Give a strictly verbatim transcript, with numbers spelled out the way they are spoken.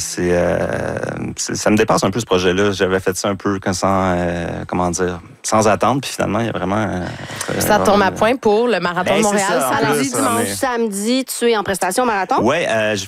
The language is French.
c'est, euh, c'est, ça me dépasse un peu ce projet-là. J'avais fait ça un peu sans, euh, comment dire, sans attendre, puis finalement, il y a vraiment... Euh, ça tombe à point pour le Marathon ben, de Montréal, ça, samedi, plus, dimanche. mais... Samedi, tu es en prestation marathon? Oui, euh, je